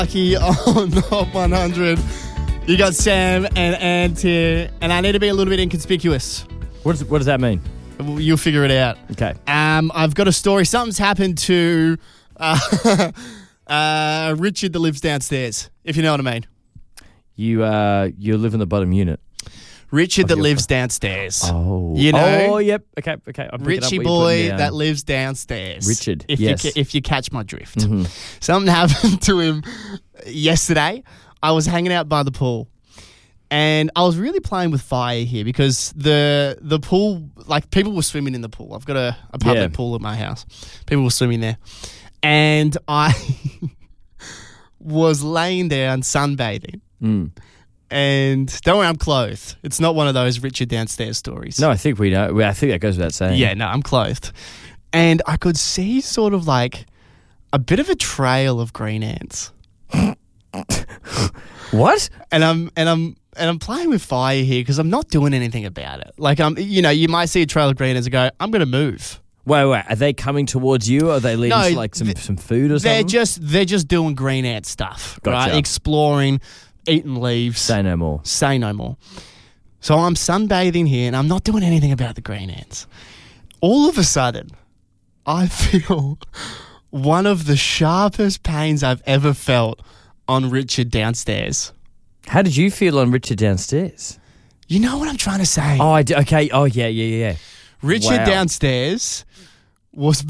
Lucky on Hot 100. You got Sam and Ant here, and I need to be a little bit inconspicuous. What does that mean? You'll figure it out. Okay. I've got a story. Something's happened to Richard that lives downstairs, if you know what I mean. You live in the bottom unit. Richard that lives downstairs. Oh. You know? Oh, yep. Okay. I'm Richie boy that lives downstairs. Richard, If you catch my drift. Mm-hmm. Something happened to him yesterday. I was hanging out by the pool. And I was really playing with fire here because the pool, like people were swimming in the pool. I've got a public pool at my house. People were swimming there. And I was laying down sunbathing. And don't worry, I'm clothed. It's not one of those Richard downstairs stories. No, I think we know. I think that goes without saying. Yeah, no, I'm clothed. And I could see sort of like a bit of a trail of green ants. What? And I'm playing with fire here because I'm not doing anything about it. Like you might see a trail of green ants and go, I'm going to move. Wait. Are they coming towards you? Or are they leading to like some food or something? They're just doing green ant stuff, Gotcha. right? Exploring, eating leaves. Say no more. Say no more. So I'm sunbathing here and I'm not doing anything about the green ants. All of a sudden, I feel one of the sharpest pains I've ever felt on Richard downstairs. How did you feel on Richard downstairs? You know what I'm trying to say? Oh, I do. Okay. Oh, yeah. Richard downstairs was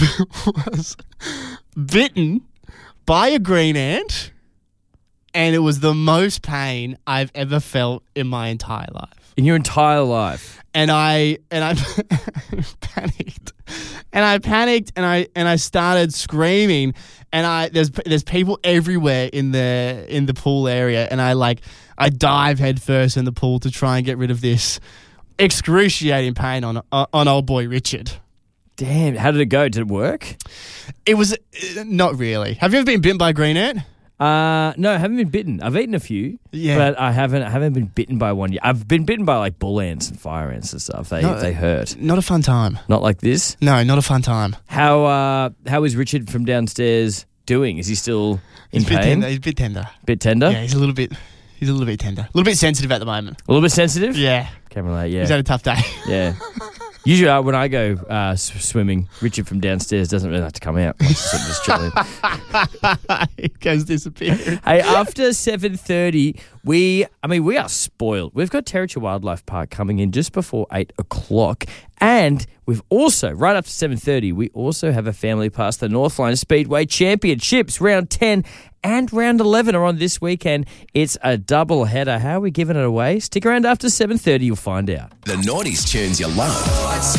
bitten by a green ant, and it was the most pain I've ever felt in my entire life. In your entire life? And I panicked. And I started screaming. And there's people everywhere in the pool area, and I dive headfirst in the pool to try and get rid of this excruciating pain on old boy Richard. Damn, how did it go? Did it work? It was not really. Have you ever been bitten by a green ant? No, I haven't been bitten. I've eaten a few, but I haven't been bitten by one yet. I've been bitten by like bull ants and fire ants and stuff. They hurt. Not a fun time. Not like this? No, not a fun time. How is Richard from downstairs doing? Is he still in pain? He's a bit tender. Bit tender? Yeah, he's a little bit tender. A little bit sensitive at the moment. A little bit sensitive? Yeah. Can relate, yeah. He's had a tough day. Yeah. Usually when I go swimming, Richard from downstairs doesn't really like to come out. Just chilling. He goes disappearing. Hey, after 7:30, we are spoiled. We've got Territory Wildlife Park coming in just before 8 o'clock. And we've also, right after 7:30, we also have a family pass the Northline Speedway Championships. Round 10 and round 11 are on this weekend. It's a double header. How are we giving it away? Stick around after 7:30, you'll find out. The Naughties tunes you love.